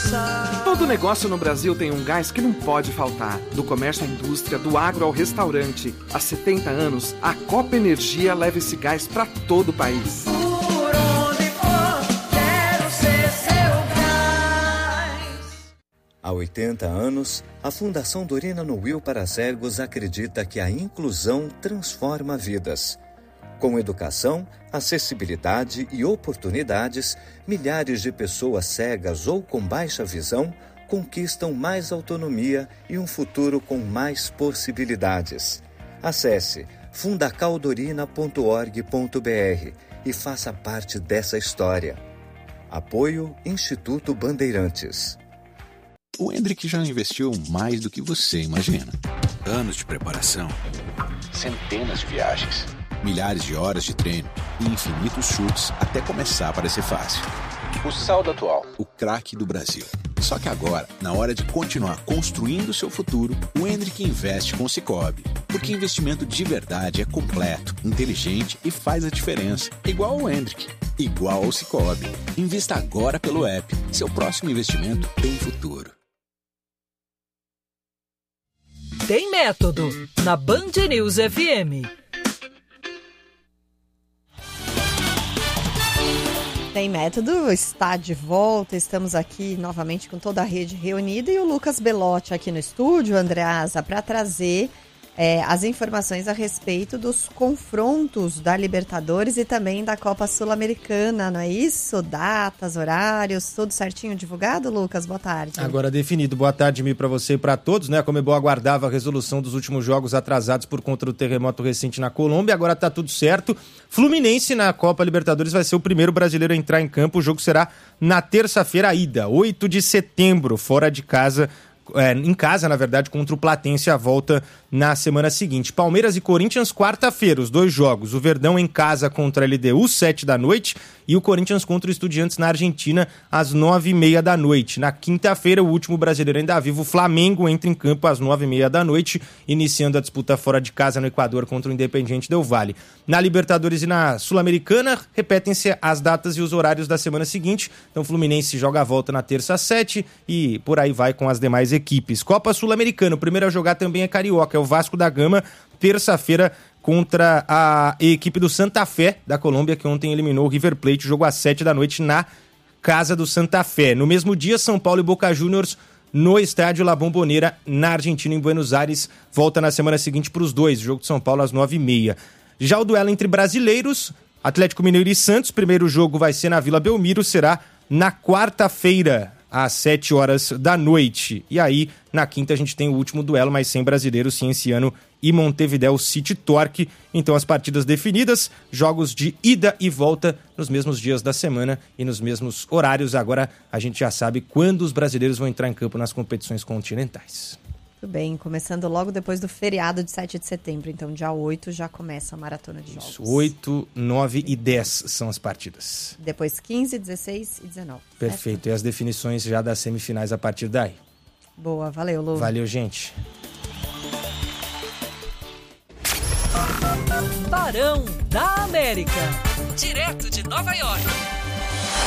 passar. Todo negócio no Brasil tem um gás que não pode faltar. Do comércio à indústria, do agro ao restaurante. Há 70 anos, a Copa Energia leva esse gás para todo o país. Por onde for, quero ser seu gás. Há 80 anos, a Fundação Dorina Noil para Cegos acredita que a inclusão transforma vidas. Com educação, acessibilidade e oportunidades, milhares de pessoas cegas ou com baixa visão conquistam mais autonomia e um futuro com mais possibilidades. Acesse fundacaldorina.org.br e faça parte dessa história. Apoio Instituto Bandeirantes. O Hendrick já investiu mais do que você imagina. Anos de preparação, centenas de viagens, milhares de horas de treino e infinitos chutes até começar a parecer fácil. O saldo atual, o craque do Brasil. Só que agora, na hora de continuar construindo o seu futuro, o Hendrick investe com o Sicoob. Porque investimento de verdade é completo, inteligente e faz a diferença. Igual ao Hendrick, igual ao Sicoob. Invista agora pelo app. Seu próximo investimento tem futuro. Tem método na Band News FM. Tem método, está de volta, estamos aqui novamente com toda a rede reunida e o Lucas Belotti aqui no estúdio, Andreasa, para trazer as informações a respeito dos confrontos da Libertadores e também da Copa Sul-Americana, não é isso? Datas, horários, tudo certinho divulgado, Lucas? Boa tarde. Agora definido. Boa tarde, Mi, para você e para todos, né? A Conmebol aguardava a resolução dos últimos jogos atrasados por conta do terremoto recente na Colômbia, agora tá tudo certo. Fluminense na Copa Libertadores vai ser o primeiro brasileiro a entrar em campo, o jogo será na terça-feira, a ida, 8 de setembro, fora de casa, em casa, na verdade, contra o Platense, a volta na semana seguinte. Palmeiras e Corinthians, quarta-feira, os dois jogos. O Verdão em casa contra a LDU, 7 da noite, e o Corinthians contra o Estudiantes na Argentina, às 9h30 da noite. Na quinta-feira, o último brasileiro ainda vivo, o Flamengo, entra em campo às 9h30 da noite, iniciando a disputa fora de casa no Equador contra o Independiente Del Valle. Na Libertadores e na Sul-Americana, repetem-se as datas e os horários da semana seguinte. Então, o Fluminense joga a volta na terça às 7 e por aí vai com as demais equipes. Copa Sul-Americana, o primeiro a jogar também é carioca, é o Vasco da Gama, terça-feira contra a equipe do Santa Fé da Colômbia, que ontem eliminou o River Plate, jogo às 7 da noite na casa do Santa Fé. No mesmo dia, São Paulo e Boca Juniors no estádio La Bombonera, na Argentina, em Buenos Aires, volta na semana seguinte para os dois, jogo de São Paulo às 9h30. Já o duelo entre brasileiros, Atlético Mineiro e Santos, primeiro jogo vai ser na Vila Belmiro, será na quarta-feira, às 7 horas da noite. E aí, na quinta, a gente tem o último duelo, mas sem brasileiros, Cienciano e Montevidéu City Torque. Então, as partidas definidas, jogos de ida e volta nos mesmos dias da semana e nos mesmos horários. Agora, a gente já sabe quando os brasileiros vão entrar em campo nas competições continentais. Muito bem, começando logo depois do feriado de 7 de setembro. Então, dia 8 já começa a maratona de jogos. 8, 9 e 10 são as partidas. Depois 15, 16 e 19. Perfeito. Certo? E as definições já das semifinais a partir daí. Boa, valeu, Lu. Valeu, gente. Barão da América. Direto de Nova York.